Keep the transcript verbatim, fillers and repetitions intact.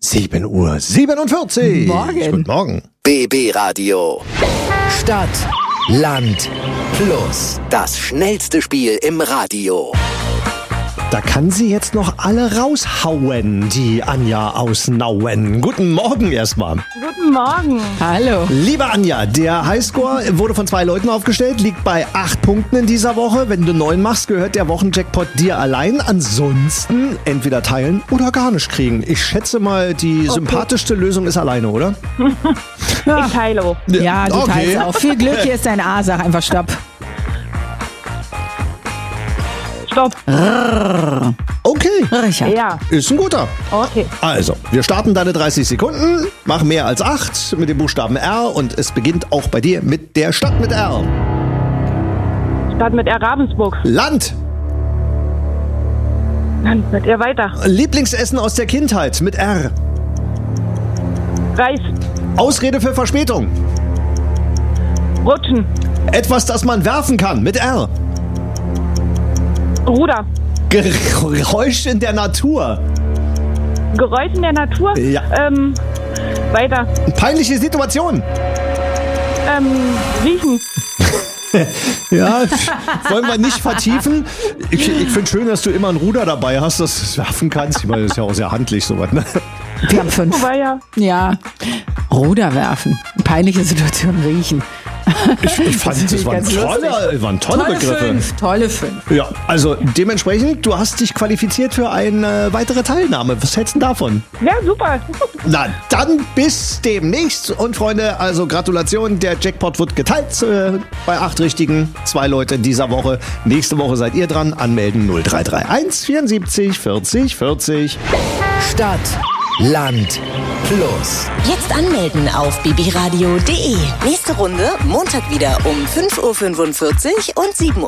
sieben Uhr siebenundvierzig. Morgen. Guten Morgen. B B Radio. Stadt, Land, Plus. Das schnellste Spiel im Radio. Da kann sie jetzt noch alle raushauen, die Anja aus Nauen. Guten Morgen erstmal. Guten Morgen. Hallo. Liebe Anja, der Highscore wurde von zwei Leuten aufgestellt, liegt bei acht Punkten in dieser Woche. Wenn du neun machst, gehört der Wochenjackpot dir allein. Ansonsten entweder teilen oder gar nicht kriegen. Ich schätze mal, die okay. sympathischste Lösung ist alleine, oder? Ich teile auch. Ja, du okay. teilst auch. Viel Glück, hier ist dein A, sag einfach Stopp. Stopp. Okay. Richard. Ja. Ist ein guter. Okay. Also, wir starten deine dreißig Sekunden, mach mehr als acht mit dem Buchstaben R und es beginnt auch bei dir mit der Stadt mit R. Stadt mit R. Ravensburg. Land. Land mit R. weiter. Lieblingsessen aus der Kindheit mit R. Reis. Ausrede für Verspätung. Rutschen. Etwas, das man werfen kann mit R. Ruder. Geräusch in der Natur. Geräusch in der Natur. Ja. Ähm, weiter. Peinliche Situation. Ähm, riechen. Ja, wollen wir nicht vertiefen. Ich, ich finde schön, dass du immer ein Ruder dabei hast, das du werfen kannst. Ich meine, das ist ja auch sehr handlich sowas, ne? Wir haben fünf. Wobei ja. Ja. Ruder werfen. Peinliche Situation riechen. Ich, ich fand, das waren tolle, waren tolle, Tolle Begriffe. fünf. Tolle fünf. Ja, also dementsprechend, du hast dich qualifiziert für eine weitere Teilnahme. Was hältst du denn davon? Ja, super. Na, dann bis demnächst. Und Freunde, also Gratulation, der Jackpot wird geteilt äh, bei acht Richtigen. Zwei Leute in dieser Woche. Nächste Woche seid ihr dran. Anmelden null drei drei eins vierundsiebzig vierzig vierzig. Stadt, Land, Plus. Jetzt anmelden auf b b radio punkt d e. Nächste Runde Montag wieder um fünf Uhr fünfundvierzig und sieben Uhr